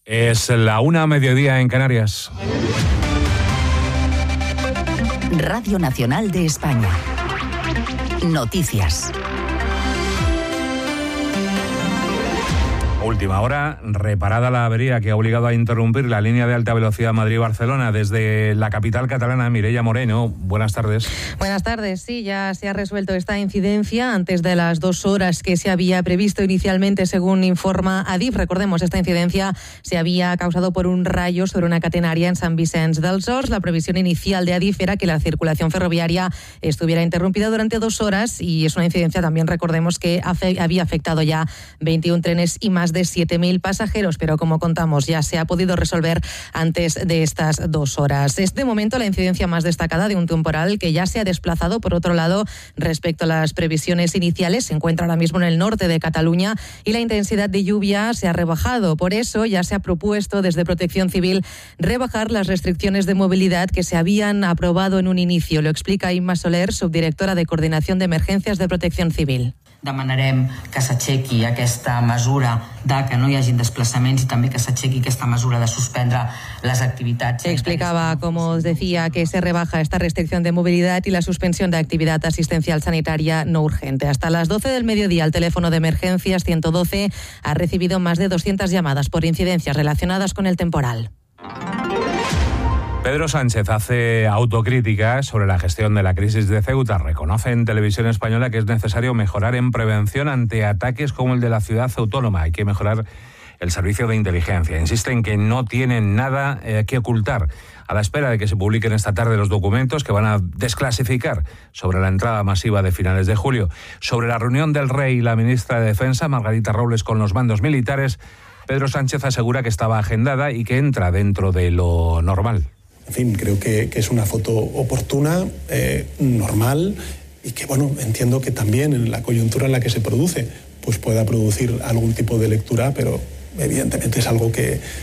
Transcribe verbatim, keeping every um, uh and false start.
Es la una a mediodía en Canarias. Radio Nacional de España. Noticias. Última hora, reparada la avería que ha obligado a interrumpir la línea de alta velocidad Madrid-Barcelona desde la capital catalana. Mireia Moreno, buenas tardes. Buenas tardes, sí, ya se ha resuelto esta incidencia antes de las dos horas que se había previsto inicialmente, según informa Adif. Recordemos, esta incidencia se había causado por un rayo sobre una catenaria en Sant Vicenç dels Horts. La previsión inicial de Adif era que la circulación ferroviaria estuviera interrumpida durante dos horas y es una incidencia también, recordemos, que había afectado ya veintiún trenes y más de siete mil pasajeros, pero como contamos ya se ha podido resolver antes de estas dos horas. Es de momento la incidencia más destacada de un temporal que ya se ha desplazado. Por otro lado, respecto a las previsiones iniciales, se encuentra ahora mismo en el norte de Cataluña y la intensidad de lluvia se ha rebajado. Por eso ya se ha propuesto desde Protección Civil rebajar las restricciones de movilidad que se habían aprobado en un inicio. Lo explica Imma Soler, subdirectora de Coordinación de Emergencias de Protección Civil. Demanarem que s'aixequi aquesta mesura de que no hi hagin desplaçaments i també que s'aixequi aquesta mesura de suspendre les activitats. Explicaba, como os decía, que se rebaja esta restricción de movilidad y la suspensión de actividad asistencial sanitaria no urgente. Hasta las doce del mediodía, el teléfono de emergencias ciento doce ha recibido más de doscientas llamadas por incidencias relacionadas con el temporal. Pedro Sánchez hace autocrítica sobre la gestión de la crisis de Ceuta. Reconoce en Televisión Española que es necesario mejorar en prevención ante ataques como el de la ciudad autónoma. Hay que mejorar el servicio de inteligencia. Insiste en que no tienen nada eh, que ocultar. A la espera de que se publiquen esta tarde los documentos que van a desclasificar sobre la entrada masiva de finales de julio. Sobre la reunión del rey y la ministra de Defensa, Margarita Robles, con los mandos militares, Pedro Sánchez asegura que estaba agendada y que entra dentro de lo normal. En fin, creo que, que es una foto oportuna, eh, normal, y que, bueno, entiendo que también en la coyuntura en la que se produce, pues pueda producir algún tipo de lectura, pero evidentemente es algo que